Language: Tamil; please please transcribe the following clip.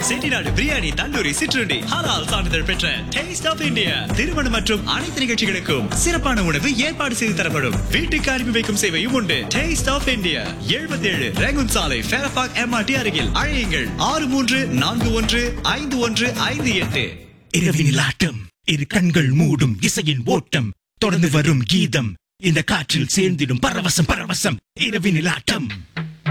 செட்டிநாடு பிரியாணி, தந்தூரி, சிற்றுண்டி, ஹலால் சான்றிதழ் பெற்ற டேஸ்ட் ஆஃப் இந்தியா. திருமணம் மற்றும் அனைத்து நிகழ்ச்சிகளுக்கும் சிறப்பான உணவு ஏற்பாடு செய்து தரப்படும். வீட்டுக்கு அனுப்பி வைக்கும் சேவையும் உண்டு. டேஸ்ட் ஆஃப் இந்தியா, 77 ரேகுன் சாலை, ஃபேரபாக் MRT அருகில். அழையுங்கள் 63415158. இரவினில் ஆட்டம், இரு கண்கள் மூடும் இசையின் ஓட்டம், தொடர்ந்து வரும் கீதம், இந்த காற்றில் சேர்ந்திடும் பரவசம் பரவசம். இரவினில் ஆட்டம்.